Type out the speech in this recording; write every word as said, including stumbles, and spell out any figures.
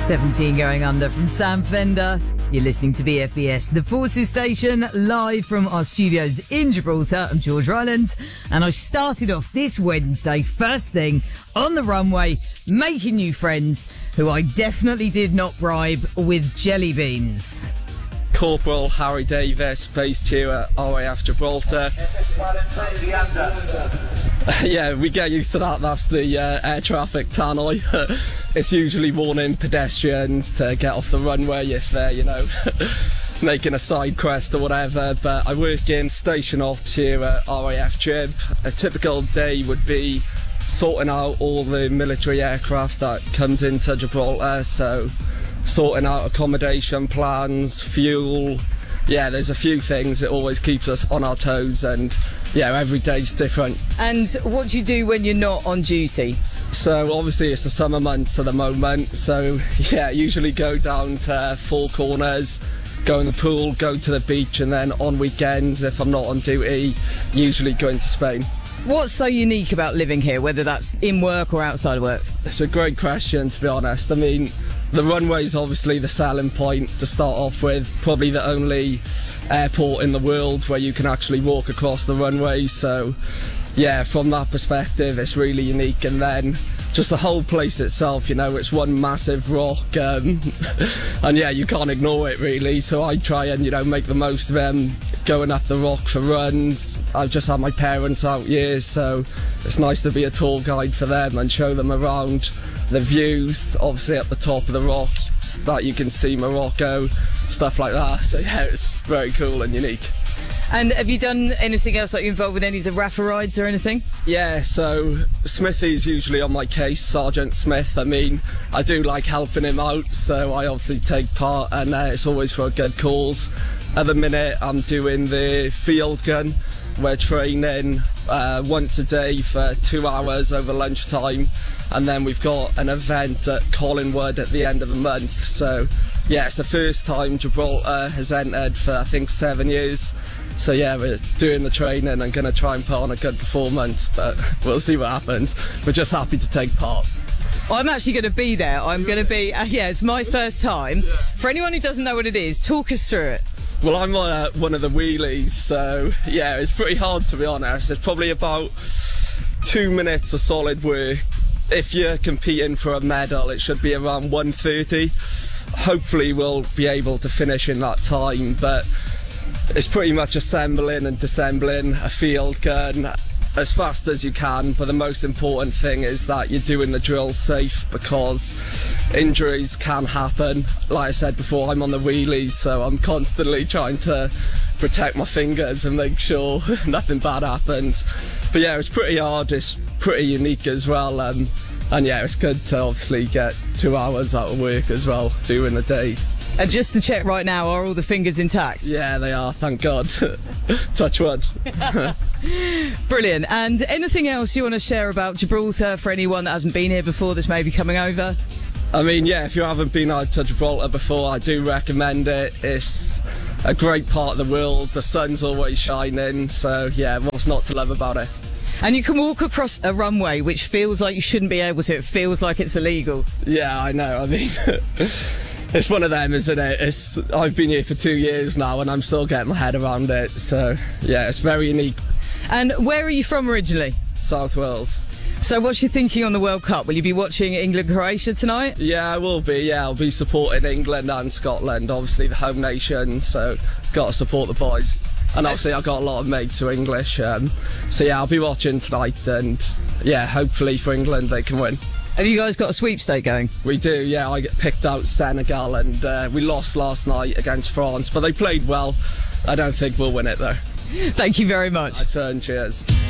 seventeen going under from Sam Fender. You're listening to B F B S, the Forces Station, live from our studios in Gibraltar. I'm George Ryland, and I started off this Wednesday, first thing, on the runway, making new friends who I definitely did not bribe with jelly beans. Corporal Harry Davis, based here at R A F Gibraltar. Yeah, we get used to that. That's the uh, air traffic tannoy. It's usually warning pedestrians to get off the runway if they're, you know, making a side quest or whatever. But I work in station ops here at R A F Gib. A typical day would be sorting out all the military aircraft that comes into Gibraltar, so sorting out accommodation plans, fuel. Yeah, there's a few things. It always keeps us on our toes, and yeah, every day's different. And what do you do when you're not on duty? So obviously it's the summer months at the moment, so yeah, usually go down to Four Corners, go in the pool, go to the beach, and then on weekends, if I'm not on duty, usually go into Spain. What's so unique about living here, whether that's in work or outside of work? It's a great question, to be honest. I mean, the runway's obviously the selling point to start off with. Probably the only airport in the world where you can actually walk across the runway. So, yeah, from that perspective, it's really unique. And then just the whole place itself, you know, it's one massive rock. Um, and yeah, you can't ignore it, really. So I try and, you know, make the most of them going up the rock for runs. I've just had my parents out years, so it's nice to be a tour guide for them and show them around the views, obviously at the top of the rock, that you can see Morocco, stuff like that. So yeah, it's very cool and unique. And have you done anything else, like you involved with any of the RAFA rides or anything? Yeah, so Smithy's usually on my case, Sergeant Smith. I mean, I do like helping him out, so I obviously take part, and uh, it's always for a good cause. At the minute, I'm doing the field gun. We're training uh, once a day for two hours over lunchtime, and then we've got an event at Collingwood at the end of the month. So yeah, it's the first time Gibraltar has entered for I think seven years. So yeah, we're doing the training and going to try and put on a good performance, but we'll see what happens. We're just happy to take part. I'm actually going to be there. I'm going to be, uh, yeah, it's my first time. For anyone who doesn't know what it is, talk us through it. Well, I'm uh, one of the wheelies, so yeah, it's pretty hard, to be honest. It's probably about two minutes of solid work. If you're competing for a medal, it should be around one thirty. Hopefully we'll be able to finish in that time, but it's pretty much assembling and disassembling a field gun as fast as you can. But the most important thing is that you're doing the drill safe, because injuries can happen. Like I said before, I'm on the wheelies, so I'm constantly trying to protect my fingers and make sure nothing bad happens. But yeah, it's pretty hard, it's pretty unique as well, um, and yeah, it's good to obviously get two hours out of work as well during the day. And just to check right now, are all the fingers intact? Yeah, they are, thank God. Touch wood. Brilliant. And anything else you want to share about Gibraltar for anyone that hasn't been here before that's maybe coming over? I mean, yeah, if you haven't been out to Gibraltar before, I do recommend it. It's a great part of the world. The sun's always shining, so yeah, what's not to love about it? And you can walk across a runway which feels like you shouldn't be able to. It feels like it's illegal. Yeah, I know. I mean, it's one of them, isn't it? It's, I've been here for two years now and I'm still getting my head around it. So yeah, it's very unique. And where are you from originally? South Wales. So what's your thinking on the World Cup? Will you be watching England-Croatia tonight? Yeah, I will be. Yeah, I'll be supporting England and Scotland, obviously the home nation, so got to support the boys. And obviously I've got a lot of mates who are English, um, so yeah, I'll be watching tonight, and yeah, hopefully for England they can win. Have you guys got a sweepstake going? We do, yeah. I picked out Senegal, and uh, we lost last night against France, but they played well. I don't think we'll win it though. Thank you very much. My turn, cheers.